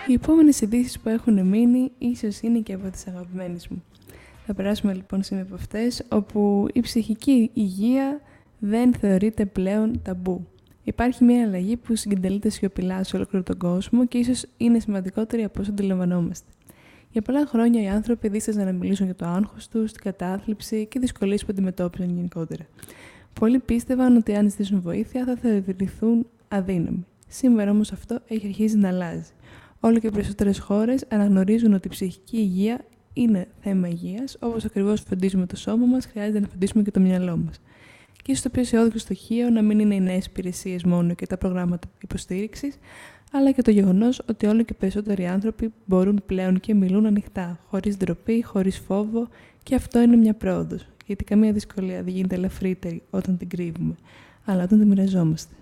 Οι επόμενες ειδήσεις που έχουν μείνει ίσως είναι και από τις αγαπημένες μου. Θα περάσουμε λοιπόν σε από αυτές, όπου η ψυχική υγεία δεν θεωρείται πλέον ταμπού. Υπάρχει μια αλλαγή που συγκεντελείται σιωπηλά σε ολόκληρο τον κόσμο και ίσως είναι σημαντικότερη από όσο αντιλαμβανόμαστε. Για πολλά χρόνια οι άνθρωποι δίσταζαν να μιλήσουν για το άγχος τους, την κατάθλιψη και δυσκολίες που αντιμετώπιζαν γενικότερα. Πολλοί πίστευαν ότι αν ζητήσουν βοήθεια θα θεωρηθούν αδύναμοι. Σήμερα όμως αυτό έχει αρχίσει να αλλάζει. Όλο και περισσότερες χώρες αναγνωρίζουν ότι η ψυχική υγεία είναι θέμα υγείας, όπως ακριβώς φροντίζουμε το σώμα μας, χρειάζεται να φροντίσουμε και το μυαλό μας. Και ίσως το πιο αισιόδοξο στοιχείο να μην είναι οι νέες υπηρεσίες μόνο και τα προγράμματα υποστήριξης, αλλά και το γεγονός ότι όλο και περισσότεροι άνθρωποι μπορούν πλέον και μιλούν ανοιχτά, χωρίς ντροπή, χωρίς φόβο, και αυτό είναι μια πρόοδος. Γιατί καμία δυσκολία δεν γίνεται ελαφρύτερη όταν την κρύβουμε, αλλά όταν την μοιραζόμαστε.